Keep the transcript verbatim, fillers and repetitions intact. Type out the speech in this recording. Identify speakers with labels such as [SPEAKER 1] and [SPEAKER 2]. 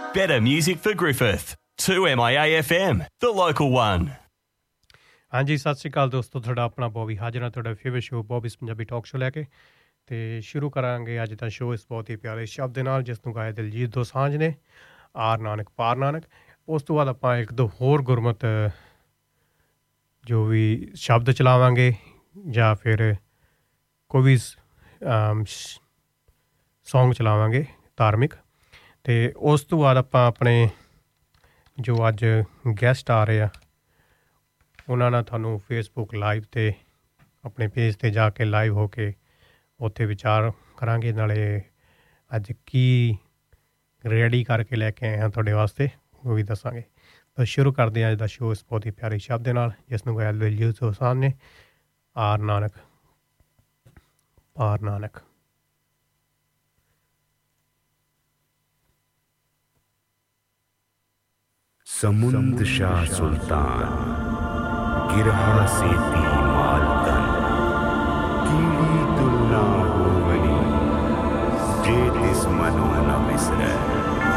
[SPEAKER 1] Better music for Griffith. two M I A F M, the local one.
[SPEAKER 2] ਹਾਂਜੀ ਸਤਿ ਸ਼੍ਰੀ ਅਕਾਲ ਦੋਸਤੋ ਤੁਹਾਡਾ ਆਪਣਾ ਬੋਬੀ ਹਾਜ਼ਰ ਹਾਂ ਤੁਹਾਡਾ favourite show ਬੋਬੀਸ Punjabi talk show ਲੈ ਕੇ ਤੇ ਸ਼ੁਰੂ ਕਰਾਂਗੇ ਅੱਜ ਦਾ ਸ਼ੋਅ ਇਸ ਬਹੁਤ ਹੀ ਪਿਆਰੇ ਸ਼ਬਦ ਦੇ ਨਾਲ ਜਿਸ ਨੂੰ ਗਾਇਆ ਦਿਲਜੀਤ ਦੋਸਾਂਝ ਨੇ ਆਰ ਨਾਨਕ ਪਾਰ ਨਾਨਕ ਉਸ ਤੋਂ ਬਾਅਦ ਆਪਾਂ ਇੱਕ ਦੋ ਹੋਰ ਗੁਰਮਤ ਜੋ ਵੀ ਸ਼ਬਦ ਚਲਾਵਾਂਗੇ ਜਾਂ ਫਿਰ ਕੋਈ ਵੀ ਸੌਂਗ ਚਲਾਵਾਂਗੇ ਧਾਰਮਿਕ ਤੇ ਉਸ ਤੋਂ ਬਾਅਦ ਆਪਾਂ ਆਪਣੇ ਜੋ ਅੱਜ ਗੈਸਟ ਆ ਰਹੇ ਆ ਉਹਨਾਂ ਨਾਲ ਤੁਹਾਨੂੰ ਫੇਸਬੁੱਕ ਲਾਈਵ 'ਤੇ ਆਪਣੇ ਪੇਜ 'ਤੇ ਜਾ ਕੇ ਲਾਈਵ ਹੋ ਕੇ ਉੱਥੇ ਵਿਚਾਰ ਕਰਾਂਗੇ ਨਾਲੇ ਅੱਜ ਕੀ ਰੈਡੀ ਕਰਕੇ ਲੈ ਕੇ ਆਏ ਹਾਂ ਤੁਹਾਡੇ ਵਾਸਤੇ ਉਹ ਵੀ ਦੱਸਾਂਗੇ ਤਾਂ ਸ਼ੁਰੂ ਕਰਦੇ ਹਾਂ ਅੱਜ ਦਾ ਸ਼ੋਅ ਇਸ ਬਹੁਤ ਹੀ ਪਿਆਰੇ ਸ਼ਬਦ ਦੇ ਨਾਲ ਜਿਸ ਨੂੰ ਗਾਇਆ ਦਿਲਜੀਤ ਦੋਸਾਂਝ ਨੇ ਆਰ ਨਾਨਕ ਪਾਰ ਨਾਨਕ
[SPEAKER 3] समुंद शाह सुल्तान गिरहा से ती मालतन कीड़ी तुलना हो वली जे तिस मनो न विसरे